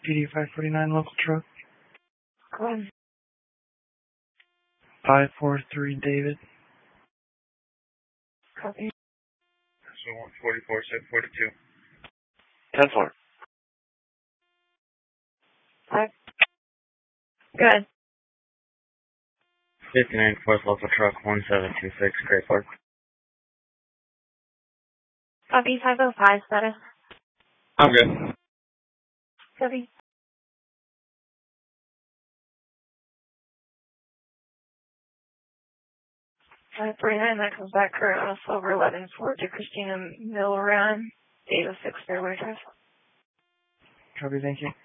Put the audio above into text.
PD 549 local truck. Go ahead. 543 David. Copy. So 144, 742. 10-4. Five. Good. 59 Fourth local truck 1726 Great Park. Copy 505 status. I'm good. Copy. 539, that comes back current on a Silver 11 Ford to Christina Milran, 806 Fairway Drive. Copy, thank you.